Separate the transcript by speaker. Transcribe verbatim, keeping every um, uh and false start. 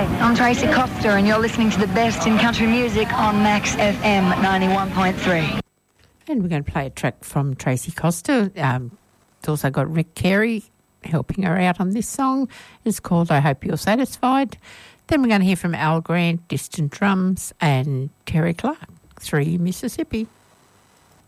Speaker 1: Hi, I'm Tracy Coster and you're listening to the best in country music on Max F M ninety-one point three.
Speaker 2: And we're going to play a track from Tracy Coster. Um, it's also got Rick Carey helping her out on this song. It's called I Hope You're Satisfied. Then we're going to hear from Al Grant, Distant Drums, and Terry Clark, Three Mississippi.